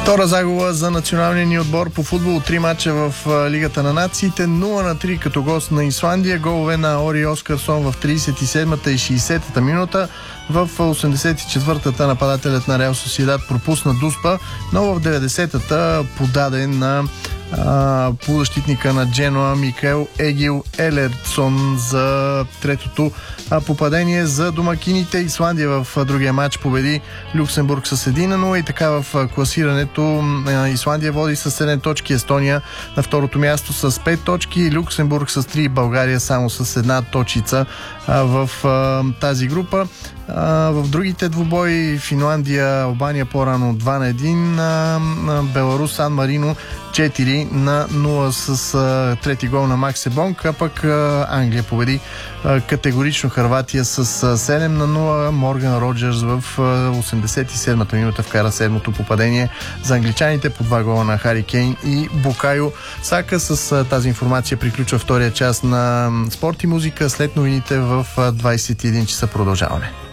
Втора загуба за националния ни отбор по футбол. 3 мача в Лигата на нациите. 0-3 като гост на Исландия. Голове на Ори Оскарсон в 37-та и 60-та минута. В 84-та нападателят на Реал Сосиедад пропусна Дуспа, но в 90-та подаде на полузащитника на Дженуа Микаел Егил Елерсон за третото попадение за домакините. Исландия в другия матч победи Люксембург с 1-0 и така в класирането Исландия води с 7 точки, Естония на второто място с 5 точки, Люксембург с 3, България само с една точица в тази група. В другите двубои Финландия, Албания по-рано 2-1, Беларус, Сан Марино 4-0 с трети гол на Макс Ебонг, а пък Англия победи категорично Хърватия с 7-0. Морган Роджерс в 87-та минута вкара седмото попадение за англичаните по 2 гола на Хари Кейн и Букайо Сака. С тази информация приключва втория част на Спорт и музика. След новините в 21 часа продължаваме.